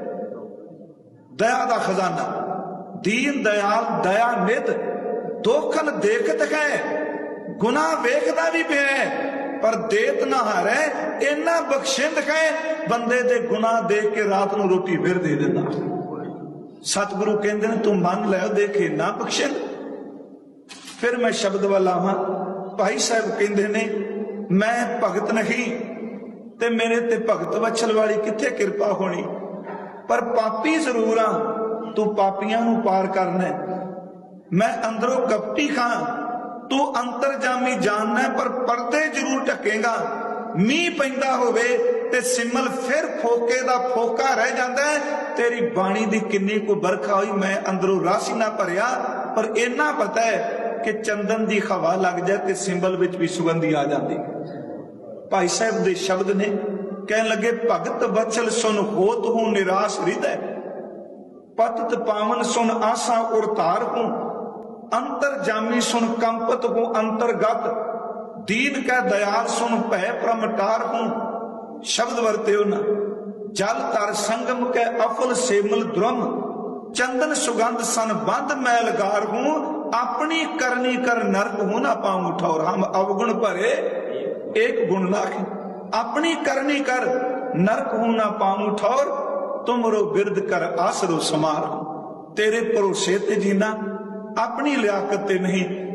दया दा खजाना, दीन दयाल दया निध, दोखन देखत है, गुनाह वेखदा भी पे है, पर देत ना हारे, इन्ना बख्शिंद है, बंदे दे गुनाह देख के रात नूं रोटी फिर दे देंदा। सतगुरु कहंदे ने तू मन लै देखे ना बख्शिंद। फिर मैं शब्द वाला आवां। भाई साहब कहंदे ने मैं भगत नहीं ते मेरे ते भगत वछल वाली किथे कृपा होनी, पर पापी जरूर हां, तू पापियां नूं पार करना। मैं अंदरों कपटी खां, तू अंतरजामी जानना है, पर पर्दे जरूर ढकेगा। मीह पैंदा होवे ते सिमल फिर फोके दा फोका रह जाता है, तेरी बाणी दी किन्नी को बरखा हुई, मैं अंदरों रासी ना भरिया, पर इन्ना पता है कि चंदन दी हवा लग जाए ते सिंबल विच भी सुगंधी आ जाती। भाई साहब दे शब्द ने कहन लगे भगत वत्सल सुन होत हूं निराश हृदय, पतित पावन सुन आशा उड़तार हूं, अंतर जामी सुन कंपत हूं अंतर्गत, दीन का दयाल सुन भय प्रमटार हूं। शब्द वरते हो ना, जल तर संगम के अफल सेमल द्रुम, चंदन सुगंध सन बंद मैलगार हूं, अपनी करनी कर नरक हूं ना पाऊं ठौर। हम अवगुण भरे एक गुण नाखी, अपनी करनी कर नरक हूं ना पाऊं ठौर, तुमरो बिरद कर आसरो समार। तेरे भरोसे ते जीना, अपनी लियाकत ते नहीं,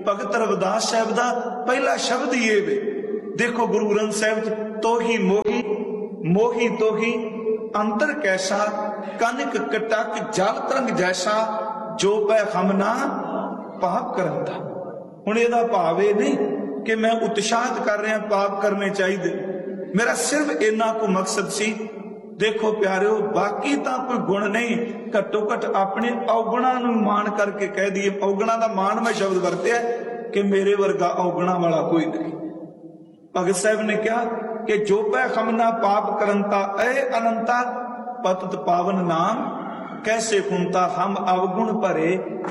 भगत रविदास साहब का पहला शब्द ही ये वे। देखो गुरु ग्रंथ साहब तोही मोही मोही तोही अंतर कैसा कनक कटक जल तरंग जैसा जो पै हम ना पाप करन था। हुण इहदा भाव ये नहीं कि मैं उत्साहित कर रहा पाप करने चाहिए, मेरा सिर्फ इन्ना को मकसद सी। देखो प्यारिओ बाकी तो कोई गुण नहीं, घट्टो घट अपने औगुणा नूं मान करके कह दिए। औगुणा का मान मैं शब्द वरत्या कि मेरे वर्गा औगुणा वाला कोई नहीं। भगत साहब ने कहा कि जो पै खमना पाप करंता ए अनंता पतत पावन नाम कैसे खुनता। हम अवगुण भरे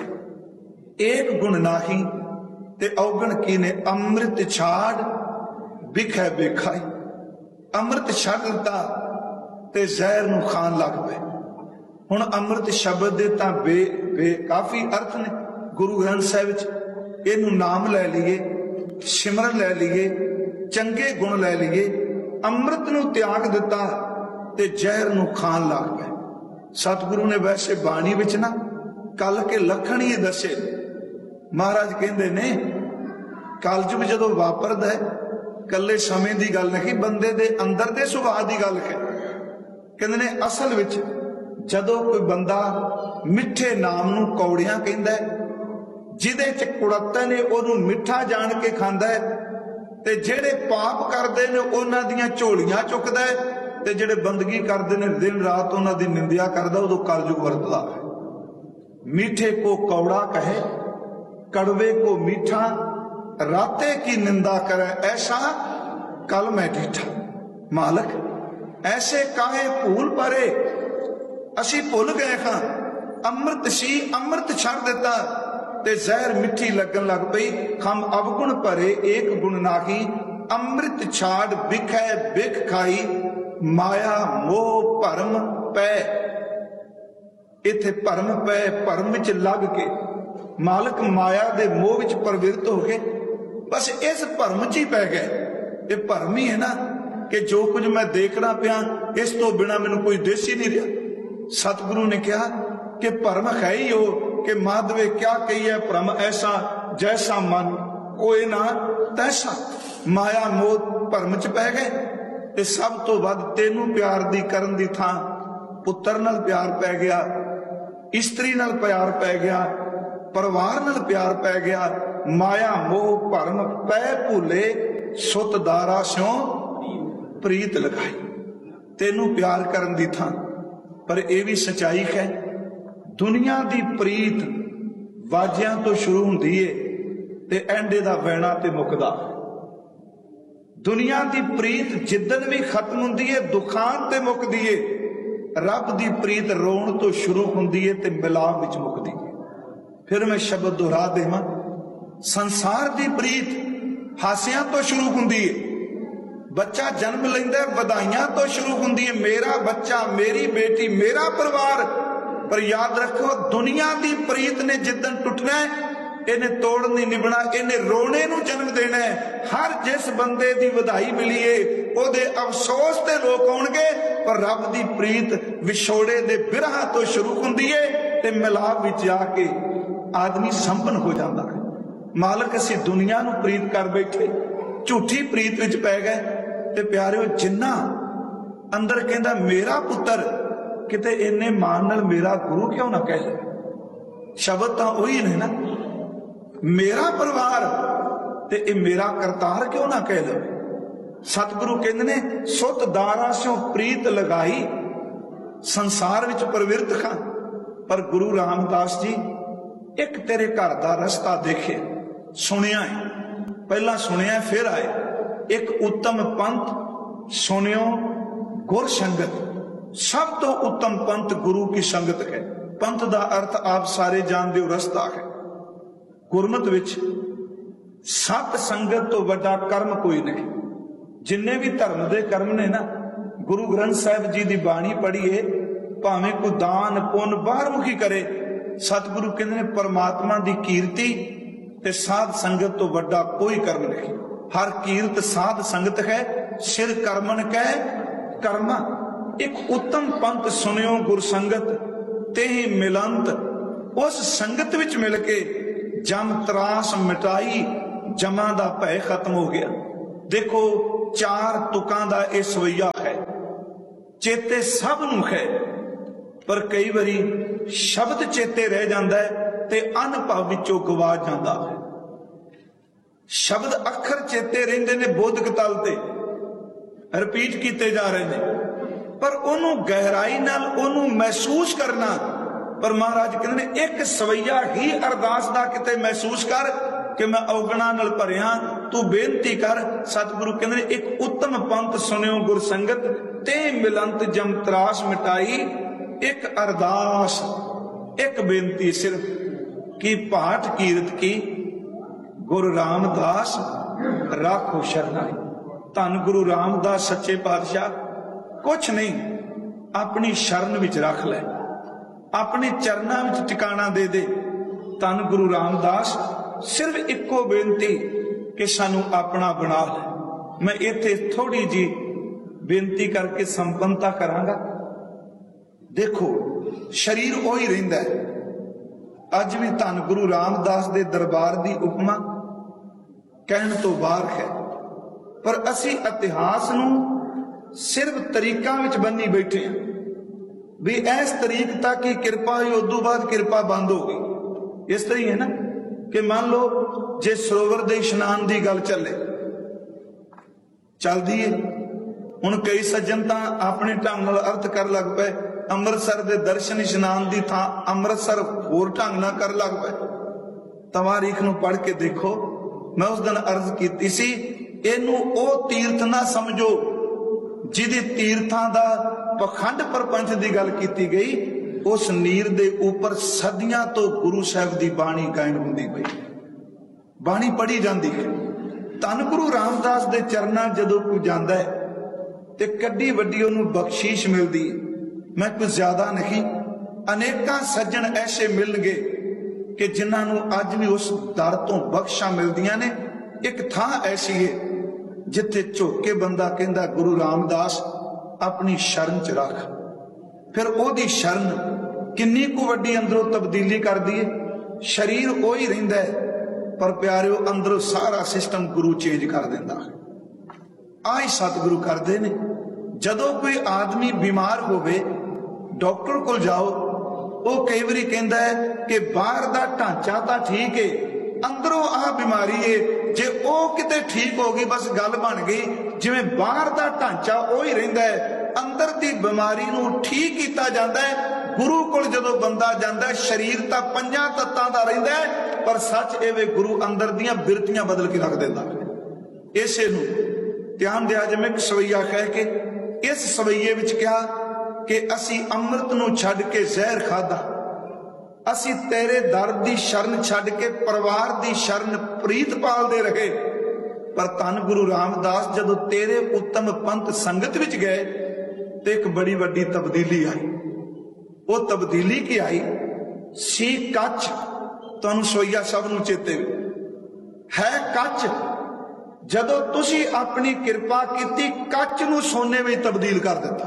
एक गुण नाही ते औगुण की ने अमृत छाड़ बिखै बेखाई। अमृत छड़ दिता ते जहर नूं खान लग पे। हुण अमृत शब्द दे तां काफी अर्थ ने। गुरु ग्रंथ साहिब च इहनूं नाम लै लीए, सिमरन लै लीए, चंगे गुण लै लीए। अमृत नूं त्याग दिता ते जहर नूं खान लग पे। सतगुरु ने वैसे बाणी विच ना कल के लखण ही दसे। महाराज कहंदे ने कलयुग जदों वापरदा कल्ले समय की गल नहीं, बंदे दे अंदर दे सुभाव की गल है। कहंदे ने असल विच जदों कोई बंदा मिठे नाम नूं कौड़ियां कहंदा है, जिहदे च कुड़त्ता ने ओनूं मिठा जान के खांदा है, ते जेड़े पाप करदे ने उन्हां दीयां झोलियां चुकदा है, ते जेड़े बंदगी करदे ने दिन रात उन्हां दी निंदिया करदा। उदों कलयुग वरतदा है। मीठे को कौड़ा कहे, कड़वे को मीठा, राते की निंदा करे ऐसा कल मैं डीठा। मालक ऐसे काहे भूल परे, असी भुल गए हां। अमृत सी अमृत छड़ दिता ते जहर मिठी लगन लग पई। हम अवगुण भरे एक गुण नाही अमृत छाड़ बिखै बिख खाई। माया मोह भरम पै। इथे भरम पै, भरम विच लग के मालक माया दे मोह विच प्रवृत्त हो के बस इस भरम च ही पै गए। ये भरम ही है ना कि जो कुछ मैं देखना पिया इस तो बिना मैनू कोई दिस ही नहीं रहा। सतगुरु ने कहा कि भरम है ही हो कि माधवे क्या कही है भरम ऐसा जैसा मन कोई ना तैसा। माया मोह भरम च पै गए ते सब तो वध तेनू प्यार दी करन दी थां पुत्र नाल प्यार पै गया, इस्त्री नाल प्यार पै गया, परिवार नाल प्यार पै गया। माया मोह भरम पै भूले सुत दारा स्यों प्रीत लगाई। तेनू प्यार करन दी थां। पर यह भी सच्चाई है दुनिया दी प्रीत वाजियां तो शुरू हुंदी है ते एंडे दा वैणा ते मुकदा। दुनिया दी प्रीत जिद्दन भी खत्म हुंदी है दुखां ते मुकदी है। रब दी प्रीत रोण तो शुरू हुंदी है ते मिलाप विच मुकदी है। फिर मैं शब्द दोहरा देवां, संसार दी प्रीत हासियां तो शुरू हुंदी है। बच्चा जन्म लैंदा वधाइयां तो शुरू हुंदी है, मेरा बच्चा, मेरी बेटी, मेरा परिवार। पर याद रखो दुनिया दी प्रीत ने जिद्दन टुटना है इन्हें तोड़ नहीं निभना, इन्हें रोने नूं जन्म देना है। हर जिस बंदे दी वधाई मिली है ओदे अफसोस ते लोग आउणगे, पर रब दी प्रीत विछोड़े दे बिरहा तो शुरू हुंदी है ते मिलाप विच जाके आदमी संपन्न हो जाता है। मालक असी दुनिया नूं प्रीत कर बैठे, झूठी प्रीत विच पै गए। ते प्यारिओ जिन्ना अंदर कहंदा मेरा पुत्र किते इन्ने मान नाल मेरा गुरु क्यों ना कह ले। शब्द तां उही ने ना, मेरा परिवार ते ए मेरा करतार क्यों ना कह ले। सतगुरु कहंदे ने सुत दारा स्यों प्रीत लगाई। संसार विच प्रवृत्त खां, पर गुरु रामदास जी एक तेरे घर दा रस्ता देखे सुनिया है, पहला सुनिया फिर आए। एक उत्तम पंथ सुनियो गुर संगत। सब तो उत्तम पंथ गुरु की संगत है। पंथ का अर्थ आप सारे जानते हो रस्ता है। गुरमत विच सत संगत तो वड्डा कर्म कोई नहीं। जिन्ने भी धर्म के कर्म ने ना, गुरु ग्रंथ साहिब जी की बाणी पढ़िए, भावें कोई दान पुण्य बाहरमुखी करे, सतगुरु कहते हैं परमात्मा की कीर्ति ते साध संगत तो वड्डा कोई कर्म नहीं। हर कीर्त साध संगत है, सिर कर्मन कह कर्मा। एक उत्तम पंथ सुनियो गुर संगत ते ही मिलंत। उस संगत विच मिल के जम त्रास मिटाई, जमा दा भय खत्म हो गया। देखो 4 तुकां दा इह सवैया है, चेते सब नूं है, पर कई बारी शब्द चेते रह जाता है ते अनुभव विचों गवा जाता है। शब्द अखर चेते रहिंदे ने बोधक तल ते रिपीट किए जा रहे हैं, पर उन्हों गहराई नाल उन्हों महसूस करना। पर महाराज कहते हैं एक सवैया ही अरदास दा किते महसूस कर कि मैं औगणा नाल भरिया, तू बेनती कर। सतगुरु कहते हैं एक उत्तम पंथ सुनियो गुर संगत, ते मिलंत जम त्रास मिटाई। एक अरदास, एक बेनती सिर्फ की पाठ कीरत की, गुरु रामदास राखो शरणाई। धन गुरु रामदास सच्चे पातशाह कुछ नहीं, अपनी शरण विच रख ले, अपने चरणों विच टिकाणा दे दे। धन गुरु रामदास सिर्फ इको बेनती कि सानू अपना बना ले। मैं इत्थे थोड़ी जी बेनती करके संपन्नता करांगा। देखो शरीर वही रहिंदा है, अज भी धन गुरु रामदास दे दरबार दी उपमा कहण तो बाहर है, पर असी इतिहास नूं सिर्फ तरीका विच बन्नी बैठे हैं भी इस तरीक तक ही कृपा हुई, उदों बाद कृपा बंद हो गई। इस तरह है ना कि मान लो जे सरोवर दे इशनान की गल चले चलदी है, हुण कई सज्जन तां अपने ढंग नाल अर्थ कर लग पे, अमृतसर दे दर्शन इशनान की थां अमृतसर होर ढंग नाल कर लग पे। तवारीख नूं पढ़ के देखो, मैं उस दिन अर्ज कीती सी, इनू ओ तीर्थ ना समझो जिहदे तीर्थां दा पखंड परपंच की गल की गई। उस नीर दे ऊपर सदियां तो गुरु साहब की बाणी गायन हुंदी पई, बाणी पढ़ी जाती है। धन गुरु रामदास दे चरनां जदों कोई जांदा है ते कड्डी वड्डी उहनूं बख्शीश मिलदी है। मैं कुछ ज्यादा नहीं, अनेकां सज्जन ऐसे मिलणगे कि जिन्हां नूं अज भी उस दर तो बख्शां मिलदियां ने। एक थां ऐसी है जिथे झुक के बंदा कहंदा गुरु रामदास अपनी शरण च रख, फिर ओदी शरण किन्नी कु वड्डी अंदरों तब्दीली कर दी है। शरीर वही रहिंदा है, पर प्यारिओ अंदरों सारा सिस्टम गुरु चेंज कर दिंदा है। आई सतगुरु करदे ने। जदों कोई आदमी बीमार होवे, डॉक्टर कोल जाओ, वो कई बारी कहंदा है कि बाहर दा ढांचा तां ठीक है, अंदरों आ बीमारी है, जे ओ किते ठीक हो गई बस गल बन गई। जिवें बाहर दा ढांचा वही रहिंदा है, अंदर दी बीमारी नूं ठीक कीता जांदा है। गुरु कोल जदों बंदा जांदा है, शरीर तां 5 तत्तां दा रहिंदा है, पर सच एवे गुरु अंदर दियां बिरतियां बदल के रख दिंदा है। इसे नूं ध्यान दिया जे मैं एक सवैया कह के इस सवैये विच कहा कि असी अमृत नूं छड्ड के जहर खादा, असी तेरे दर दी शरण छड्ड के परिवार दी शरण प्रीत पालदे रहे। पर धन गुरु रामदास जदों तेरे उत्तम पंथ संगत विच गए ते एक बड़ी वड्डी तब्दीली आई। वो तब्दीली की आई सी कच्छ, तुहानूं सवैया सब नूं चेते है कच्छ। जदों तुसी अपनी कृपा कीती, कच्छ नूं सोने में तब्दील कर दिता।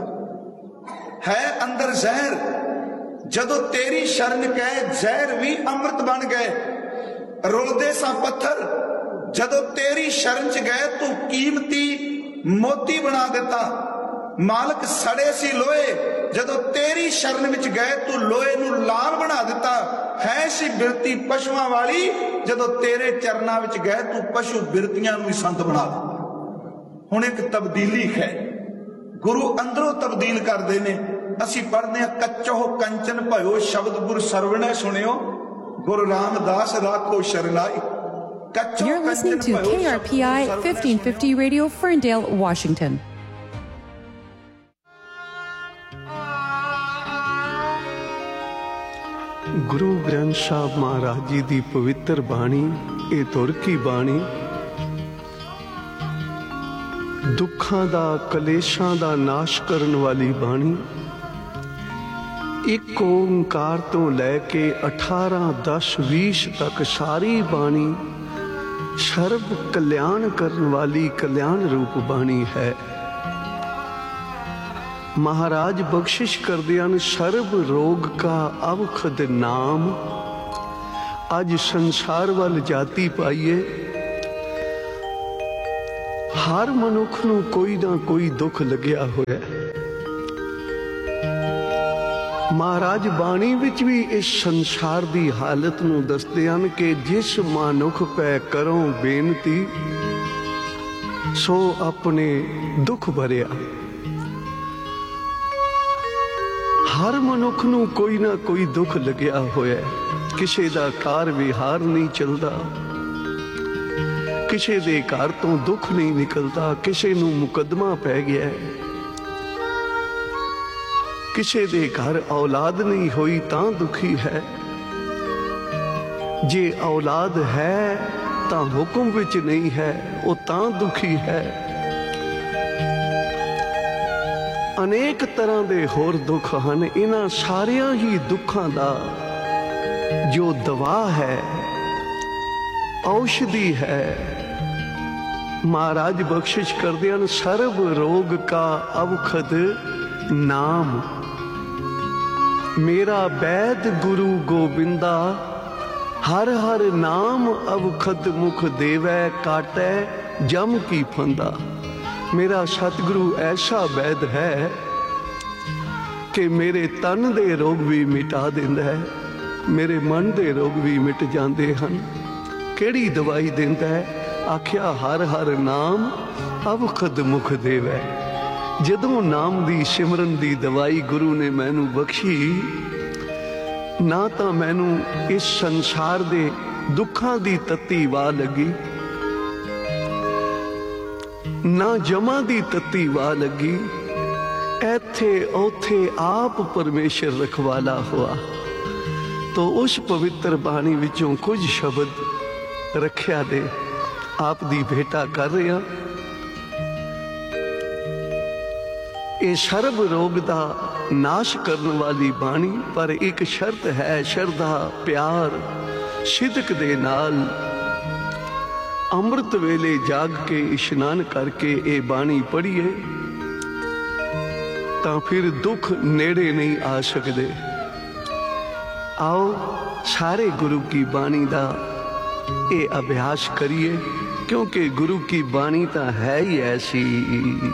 है अंदर जहर, जदों तेरी शरण गए जहर भी अमृत बन गए। रुलदे सा पत्थर, जदों तेरी शरण च गए तू कीमती मोती बना दिता। मालक सड़े सी लोहे, जदों तेरी शरण विच गए तू लोहे नूं लाल बना दिता। है सी बिरती पशुआं वाली, जदों तेरे चरनां विच गए तू पशु बिरतियां नूं संत बना दिता। हुण एक तब्दीली है, गुरु अंदरों तब्दील करदे ने। असी पढ़ने कच्चो कंचन भयो शब्द गुर सरवणे सुनियो, गुरु रामदास राखो शरणाई। You're listening to KRPI 1550 Radio, Ferndale, Washington. Guru Granth साहब महाराज जी दी पवित्र बाणी, ये तुर की बाणी दुखां दा कलेशां दा नाश करन वाली बाणी। एक ओंकार तो लैके 18, 10, 20 तक सारी बाणी सर्व कल्याण करन वाली कल्याण रूप बाणी है। महाराज बख्शिश करदे हन सर्व रोग का अवखद नाम, ਅੱਜ ਸੰਸਾਰ ਵੱਲ ਜਾਤੀ ਪਾਈਏ। ਹਰ ਮਨੁੱਖ ਨੂੰ ਕੋਈ ਨਾ ਕੋਈ ਦੁੱਖ ਲੱਗਿਆ ਹੋਇਆ। ਮਹਾਰਾਜ ਬਾਣੀ ਵਿੱਚ ਵੀ ਇਸ ਸੰਸਾਰ ਦੀ ਹਾਲਤ ਨੂੰ ਦੱਸਦੇ ਹਨ ਕਿ ਜਿਸ ਮਨੁੱਖ ਪੈ ਕਰੋ ਬੇਨਤੀ ਸੋ ਆਪਣੇ ਦੁੱਖ ਭਰਿਆ। ਹਰ ਮਨੁੱਖ ਨੂੰ ਕੋਈ ਨਾ ਕੋਈ ਦੁੱਖ ਲੱਗਿਆ ਹੋਇਆ। ਕਿਸੇ ਦਾ ਕਾਰ ਵਿਹਾਰ ਨਹੀਂ ਚੱਲਦਾ, ਕਿਸੇ ਦੇ ਘਰ ਤੋਂ ਦੁੱਖ ਨਹੀਂ ਨਿਕਲਦਾ, ਕਿਸੇ ਨੂੰ ਮੁਕੱਦਮਾ ਪੈ ਗਿਆ, ਕਿਸੇ ਦੇ ਘਰ ਔਲਾਦ ਨਹੀਂ ਹੋਈ ਤਾਂ ਦੁਖੀ ਹੈ। ਜੇ ਔਲਾਦ ਹੈ ਤਾਂ ਹੁਕਮ ਵਿੱਚ ਨਹੀਂ ਹੈ, ਉਹ ਤਾਂ ਦੁਖੀ ਹੈ। ਅਨੇਕ ਤਰ੍ਹਾਂ ਦੇ ਹੋਰ ਦੁੱਖ ਹਨ। ਇਹਨਾਂ ਸਾਰਿਆਂ ਹੀ ਦੁੱਖਾਂ ਦਾ ਜੋ ਦਵਾ ਹੈ, ਔਸ਼ਧੀ ਹੈ, ਮਹਾਰਾਜ ਬਖਸ਼ਿਸ਼ ਕਰਦੇ ਹਨ। ਸਰਬ ਰੋਗ ਕਾ ਅਵਖਦ ਨਾਮ, ਮੇਰਾ ਵੈਦ ਗੁਰੂ ਗੋਬਿੰਦਾ, ਹਰ ਹਰ ਨਾਮ ਅਵਖਦ ਮੁਖ ਦੇਵੈ, ਕਾਟੈ ਜਮ ਕੀ ਫੰਦਾ। ਮੇਰਾ ਸਤਿਗੁਰੂ ਐਸਾ ਵੈਦ ਹੈ ਕਿ ਮੇਰੇ ਤਨ ਦੇ ਰੋਗ ਵੀ ਮਿਟਾ ਦਿੰਦਾ ਹੈ, ਮੇਰੇ ਮਨ ਦੇ ਰੋਗ ਵੀ ਮਿਟ ਜਾਂਦੇ ਹਨ। ਕਿਹੜੀ ਦਵਾਈ ਦਿੰਦਾ ਹੈ? ਆਖਿਆ ਹਰ ਹਰ ਨਾਮ ਅਵਖਦ ਮੁਖ ਦੇਵੈ। ਜਦੋਂ ਨਾਮ ਦੀ ਸਿਮਰਨ ਦੀ ਦਵਾਈ ਗੁਰੂ ਨੇ ਮੈਨੂੰ ਬਖਸ਼ੀ, ਨਾ ਤਾਂ ਮੈਨੂੰ ਇਸ ਸੰਸਾਰ ਦੇ ਦੁੱਖਾਂ ਦੀ ਤੱਤੀ ਵਾਹ ਲੱਗੀ, ਨਾ ਜਮਾਂ ਦੀ ਤੱਤੀ ਵਾਹ ਲੱਗੀ। ਇੱਥੇ ਉੱਥੇ ਆਪ ਪਰਮੇਸ਼ਰ ਰਖਵਾਲਾ ਹੁਆ। तो उस पवित्र बाणी विचों कुछ शब्द रखिया दे आप दी भेटा कर रहे हैं। ये सर्व रोग दा नाश करने वाली बाणी, पर एक शर्त है, श्रद्धा प्यार सिदक दे नाल अमृत वेले जाग के इशनान करके ये बाणी पढ़िए तां फिर दुख नेड़े नहीं आ सकते। आओ सारे गुरु की बाणी दा ये अभ्यास करिए, क्योंकि गुरु की बाणी तो है ही ऐसी।